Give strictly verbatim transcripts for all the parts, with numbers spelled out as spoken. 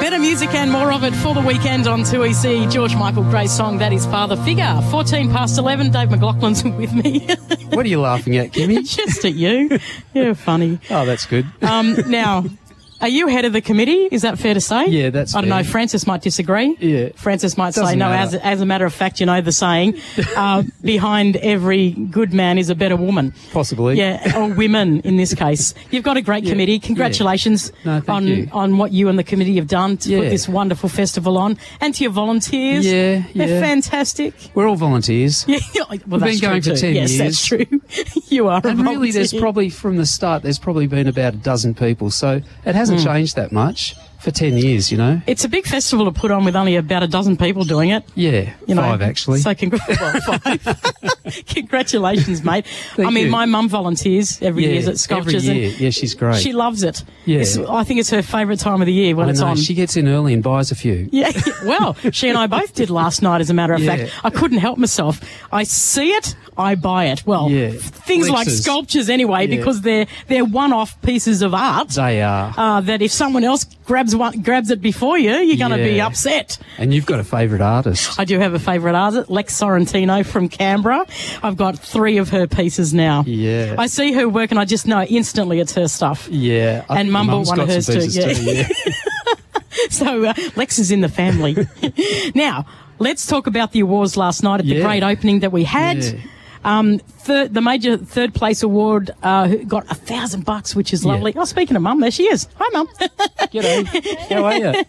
Better music and more of it for the weekend on two E C. George Michael Gray's song, that is Father Figure. fourteen past eleven, Dave McLaughlin's with me. What are you laughing at, Kimmy? Just at you. You're funny. Oh, that's good. Um, now, are you head of the committee? Is that fair to say? Yeah, that's I don't fair. know. Francis might disagree. Yeah. Francis might Doesn't say, no, matter. as, as a matter of fact, you know the saying, uh, behind every good man is a better woman. Possibly. Yeah, or women in this case. You've got a great Yeah. committee. Congratulations No, thank on, you. on what you and the committee have done to Yeah. put this wonderful festival on. And to your volunteers. Yeah, They're yeah. fantastic. We're all volunteers. Yeah, well, We've that's been going true for too. ten yes, years. that's true. You are a And really, there's volunteer. probably, from the start, there's probably been about a dozen people. So it hasn't changed that much for ten years, you know? It's a big festival to put on with only about a dozen people doing it. Yeah, You know, five actually. So congr- well, five. Congratulations, mate. Thank I mean, you. my mum volunteers every yeah, year at Sculptures. every year. And Yeah, she's great. she loves it. Yeah. It's, I think it's her favourite time of the year when I it's know, on. she gets in early and buys a few. Yeah, well, she and I both did last night, as a matter of Yeah. fact. I couldn't help myself. I see it, I buy it. Well, Yeah. things like Lexus. sculptures anyway, Yeah. because they're they're one-off pieces of art. They are. Uh, that if someone else grabs one, grabs it before you, you're going to be Yeah. upset. And you've got a favourite artist. I do have a favourite artist, Lex Sorrentino from Canberra. I've got three of her pieces now. Yeah. I see her work and I just know instantly it's her stuff. Yeah. I And think Mum your bought mum's one of got hers some too, pieces yeah. yeah. So uh, Lex is in the family. Now, let's talk about the awards last night at the Yeah. great opening that we had. Yeah. Um, third, the major third place award uh, who got a thousand bucks, which is Yeah. lovely. Oh, speaking of Mum, there she is. Hi, Mum. G'day. How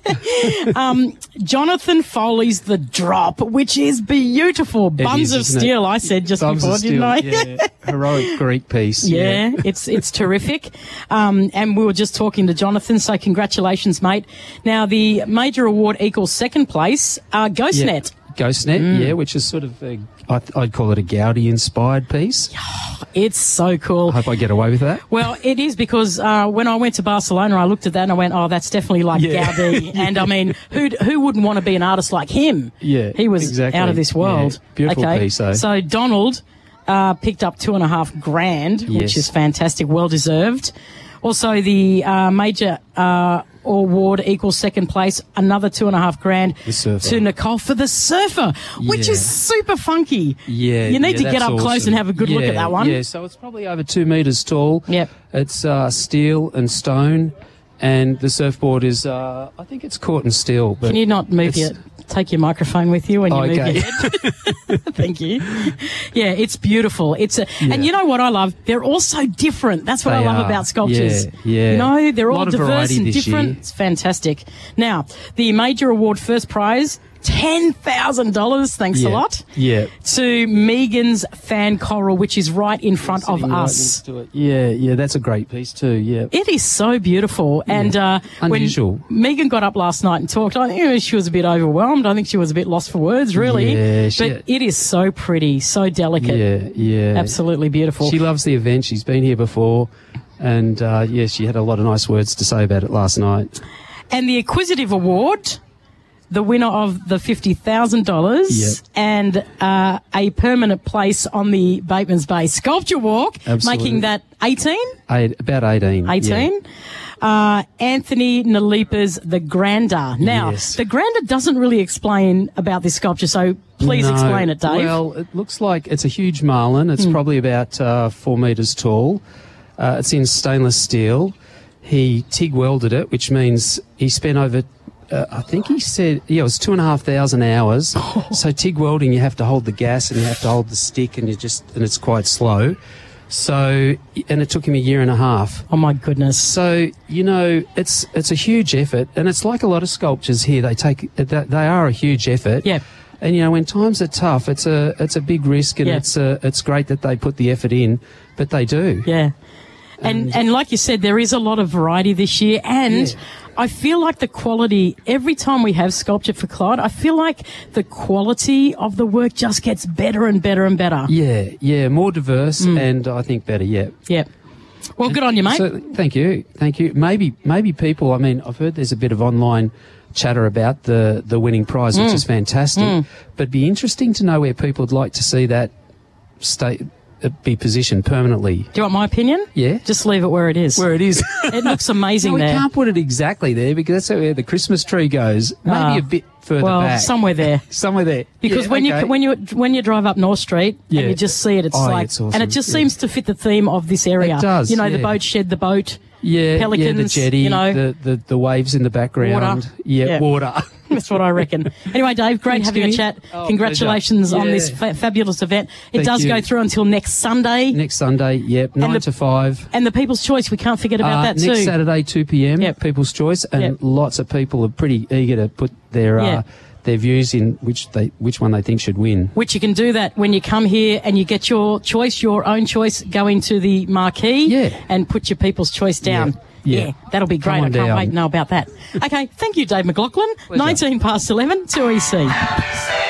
are you? Jonathan Foley's The Drop, which is beautiful. Buns is, of isn't it? Steel, I said just Thumbs before, of didn't steel. I? Yeah. Heroic Greek piece. Yeah, it's it's terrific. Um, and we were just talking to Jonathan, so congratulations, mate. Now, the major award equals second place, uh, GhostNet. GhostNet, Mm. yeah, which is sort of, a, I, I'd call it a Gaudi-inspired piece. It's so cool. I hope I get away with that. Well, it is because uh, when I went to Barcelona, I looked at that and I went, oh, that's definitely like Yeah. Gaudi. And I mean, who who wouldn't want to be an artist like him? Yeah, He was exactly. out of this world. Yeah, beautiful okay. piece, though. So Donald uh, picked up two and a half grand, which Yes. is fantastic, well deserved. Also, the uh, major uh, award equals second place, another two and a half grand The Surfer. to Nicole for The Surfer, which Yeah. is super funky. Yeah, You need yeah, to get that's up close awesome. and have a good look Yeah, at that one. Yeah, so it's probably over two metres tall. Yep. It's uh, steel and stone, and the surfboard is, uh, I think it's caught in steel. But Can you not move your, it's- take your microphone with you when you Oh, move okay. your head? Thank you. Yeah, it's beautiful. It's a, Yeah. and you know what I love? They're all so different. That's what I They love are. about sculptures. Yeah, yeah. You know, they're all Lot of diverse variety and this different. year. It's fantastic. Now, the major award first prize, ten thousand dollars. Thanks a Yeah, lot. yeah. To Megan's Fan Coral, which is right in front of Sitting right us. next to it. Yeah, yeah, that's a great piece too, yeah. It is so beautiful. And uh, Unusual. when Megan got up last night and talked, I think she was a bit overwhelmed. I think she was a bit lost for words, really. Yeah, she- but it is so pretty, so delicate. Yeah, yeah. Absolutely beautiful. She loves the event. She's been here before. And, uh, yeah, she had a lot of nice words to say about it last night. And the Acquisitive Award, the winner of the fifty thousand dollars Yep. and uh, a permanent place on the Bateman's Bay Sculpture Walk, Absolutely. making that eighteen? Eight, about eighteen. eighteen. Yeah. Uh, Anthony Nalipa's The Grander. Now, Yes. The Grander doesn't really explain about this sculpture, so please No. explain it, Dave. Well, it looks like it's a huge marlin. It's probably about uh, four metres tall. Uh, it's in stainless steel. He TIG welded it, which means he spent over, uh, I think he said, yeah, it was two and a half thousand hours. So TIG welding, you have to hold the gas and you have to hold the stick, and you just and it's quite slow. So, and it took him a year and a half. Oh, my goodness. So, you know, it's it's a huge effort, and it's like a lot of sculptures here. They take they are a huge effort. Yeah. And you know, when times are tough, it's a it's a big risk, and Yeah. it's a, it's great that they put the effort in, but they do. Yeah. And, and like you said, there is a lot of variety this year, and Yeah. I feel like the quality, every time we have Sculpture for Clyde, I feel like the quality of the work just gets better and better and better. Yeah, yeah, more diverse, and I think better. Yeah. Yeah. Well, good on you, mate. So, thank you, thank you. Maybe maybe people. I mean, I've heard there's a bit of online chatter about the the winning prize, which is fantastic. But it'd be interesting to know where people would like to see that state. be positioned permanently. Do you want my opinion? Yeah. Just leave it where it is. Where it is. It looks amazing no, we there. can't put it exactly there because that's where the Christmas tree goes. Maybe Ah. a bit further Well, back. somewhere there. Somewhere there. Because Yeah, when okay. you when you when you drive up North Street Yeah. and you just see it, it's Oh, like, it's awesome. and it just Yeah. seems to fit the theme of this area. It does, You know, the yeah. boat shed, the boat, Yeah, pelicans, yeah, the jetty, you know. the, the, the waves in the background. Water. Yeah, Yeah. water. That's what I reckon. Anyway, Dave, great Thanks, having Jimmy. a chat. Oh, Congratulations pleasure. on this Yeah. fa- fabulous event. It Thank does you. go through until next Sunday. Next Sunday, yep, nine the- to five. And the People's Choice, we can't forget about Uh, that next too. Saturday, two p.m. Yep. People's Choice, and Yep. lots of people are pretty eager to put their Yeah. uh, their views in which they which one they think should win. Which you can do that when you come here and you get your choice, your own choice, go into the marquee Yeah. and put your People's Choice down. Yeah. Yeah. that'll be Come great. I on can't down. wait to know about that. Okay, thank you, Dave McLaughlin. Pleasure. nineteen past eleven, two E C.